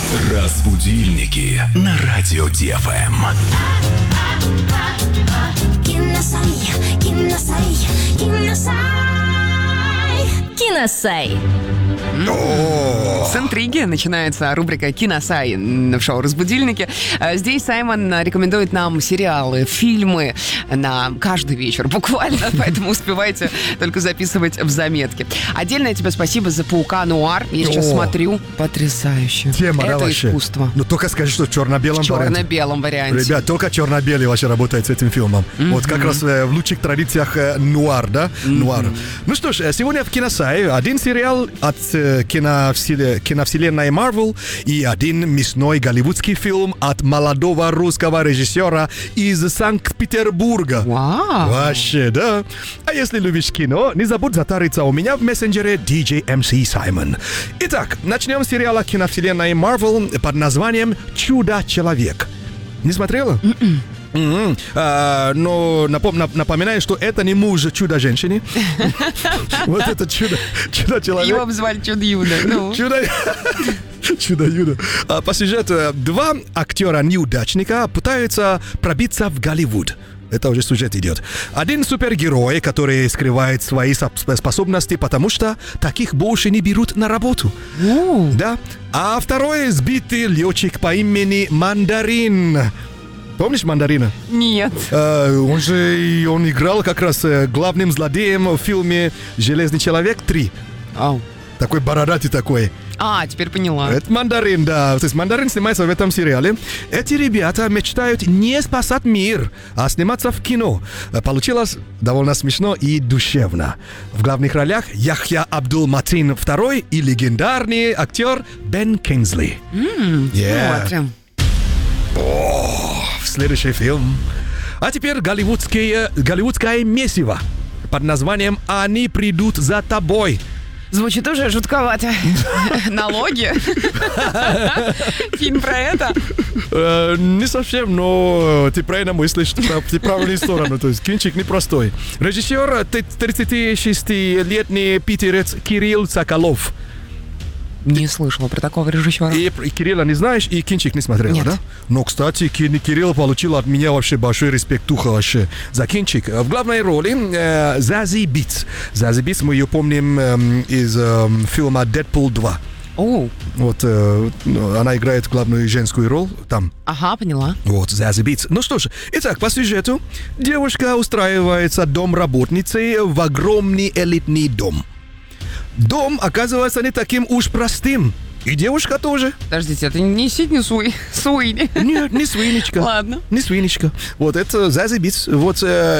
Разбудильники на радио ДФМ. Киносай. С интриги начинается рубрика «Киносай» в шоу «Разбудильники». Здесь Саймон рекомендует нам сериалы, фильмы на каждый вечер буквально, поэтому успевайте только записывать в заметки. Отдельное тебе спасибо за «Паука Нуар». Я сейчас смотрю. Потрясающе. Тема, да, Это вообще? искусство. Ну, только скажи, что в черно-белом В варианте. черно-белом варианте. Ребят, только черно-белый вообще работает с этим фильмом. Вот как раз в лучших традициях нуар, да? Нуар. Ну что ж, сегодня в Киносае один сериал от киновселенной Marvel и один мясной голливудский фильм от молодого русского режиссера из Санкт-Петербурга. Вау. Вообще, да. А если любишь кино, не забудь затариться у меня в мессенджере DJ MC Simon. Итак, начнем с сериала киновселенной Marvel под названием «Чудо-человек». Не смотрела? Но напоминаю, что это не муж чудо-женщины. Вот это чудо-человек. Его обзвали Чудо-Юдо. Чудо-юдо. По сюжету два актера-неудачника пытаются пробиться в Голливуд. Это уже сюжет идет. Один супергерой, который скрывает свои способности, потому что таких больше не берут на работу. Да. А второй сбитый летчик по имени Мандарин. Помнишь Мандарина? Нет. Он играл как раз главным злодеем в фильме «Железный человек 3». Такой бородатый такой. Теперь поняла. Это Мандарин, да. То есть Мандарин снимается в этом сериале. Эти ребята мечтают не спасать мир, а сниматься в кино. Получилось довольно смешно и душевно. В главных ролях Яхья Абдул-Матин II и легендарный актер Бен Кингсли. Смотрим. Следующий фильм. А теперь голливудское месиво под названием «Они придут за тобой». Звучит уже жутковато. Налоги? Фильм про это? Не совсем, но ты правильно мыслишь, ты правильную сторону. То есть кинчик непростой. Режиссер 36-летний питерец Кирилл Соколов. Не слышала про такого режиссера. И Кирилла не знаешь, и кинчик не смотрела, Нет. да? Но, кстати, Кирилл получил от меня вообще большой респектуха вообще за кинчик. В главной роли Зази Битц. Зази Битц, мы ее помним из фильма «Дэдпул 2». Вот она играет главную женскую роль там. Ага, поняла. Вот, Зази Битц. Ну что ж, итак, по сюжету девушка устраивается домработницей в огромный элитный дом. Дом оказывается не таким уж простым. И девушка тоже. Подождите, это не Сидни Суини? Нет, не свинечка. Ладно. Не свинечка. Вот это Зази Битц. Вот,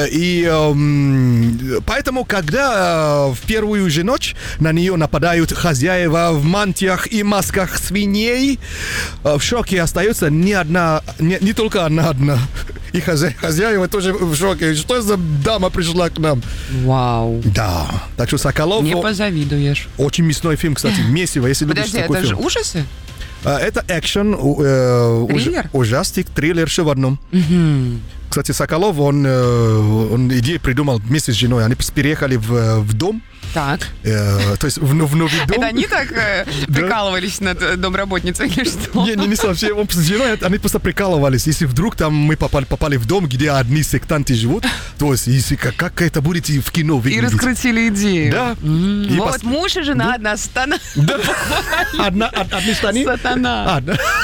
поэтому, когда в первую же ночь на нее нападают хозяева в мантиях и масках свиней, в шоке остается не только одна. И хозяева тоже в шоке. Что за дама пришла к нам? Вау. Да. Так что Соколов... Не позавидуешь. Очень мясной фильм, кстати. Месиво, если любишь Подожди, такой это фильм. же ужасы? Это экшен, Триллер? ужастик, триллер, все в одном. Кстати, Соколов, он идею придумал вместе с женой. Они переехали в дом. Так. То есть в новый дом. Это они так прикалывались над домработницей или что? Не совсем. С женой они просто прикалывались. Если вдруг там мы попали в дом, где одни сектанты живут, то есть если как это будет и в кино выглядеть. И раскрутили идею. Да. Вот муж и жена, одна сатана. Да. Одни штаны. Сатана.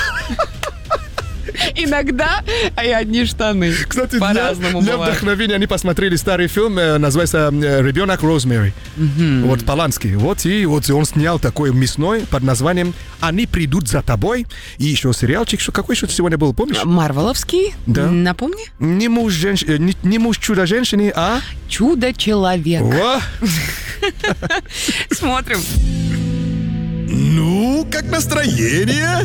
Иногда и одни штаны. Кстати, по-разному для бывает. вдохновения они посмотрели старый фильм, называется «Ребенок Розмэри». Вот Поланский. Вот он снял такой мясной под названием «Они придут за тобой». И еще сериальчик, какой еще сегодня был, помнишь? Марвеловский? Да. Напомни. Не муж чудо-женщины, а... Чудо-человек. Смотрим. Ну, как настроение?